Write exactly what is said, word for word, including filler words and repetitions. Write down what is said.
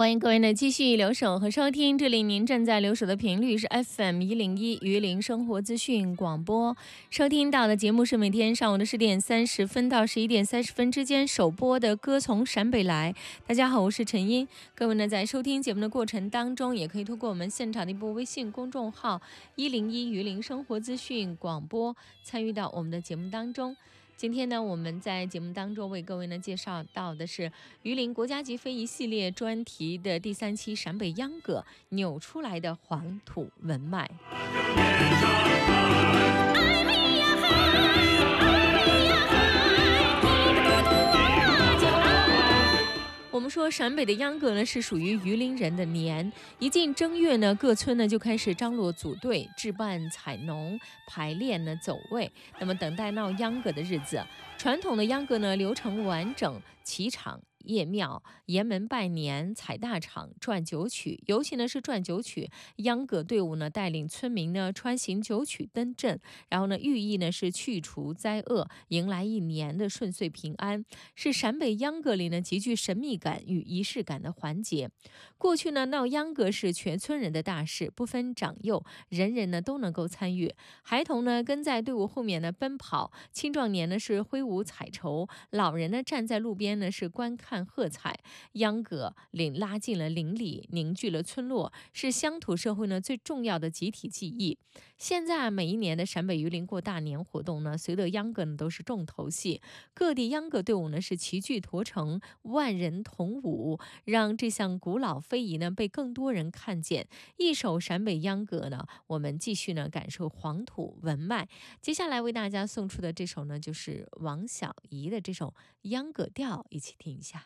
欢迎各位呢继续留守和收听，这里您正在留守的频率是 F M 一零一榆林生活资讯广播，收听到的节目是每天上午的十点三十分到十一点三十分之间首播的歌从陕北来。大家好，我是陈音。各位呢在收听节目的过程当中，也可以通过我们现场的一部微信公众号一零一榆林生活资讯广播参与到我们的节目当中。今天呢，我们在节目当中为各位呢介绍到的是榆林国家级非遗系列专题的第三期陕北秧歌扭出来的黄土文脉。我们说陕北的秧歌呢是属于榆林人的年，一进正月呢，各村呢就开始张罗组队置办采农排练呢走位，那么等待闹秧歌的日子。传统的秧歌呢流程完整，起场夜庙、沿门拜年、采大场、转九曲，尤其呢是转九曲，秧歌队伍呢带领村民呢穿行九曲登阵，然后呢寓意呢是去除灾厄，迎来一年的顺遂平安，是陕北秧歌里呢极具神秘感与仪式感的环节。过去呢闹秧歌是全村人的大事，不分长幼，人人呢都能够参与。孩童呢跟在队伍后面呢奔跑，青壮年呢是挥舞彩绸，老人呢站在路边呢是观看看喝彩。秧歌领拉近了邻里，凝聚了村落，是乡土社会呢最重要的集体记忆。现在每一年的陕北榆林过大年活动呢，随着秧歌呢都是重头戏，各地秧歌队伍呢是齐聚沱城，万人同舞，让这项古老非遗呢被更多人看见。一首陕北秧歌呢，我们继续呢感受黄土文脉。接下来为大家送出的这首呢，就是王小怡的这首秧歌调，一起听一下。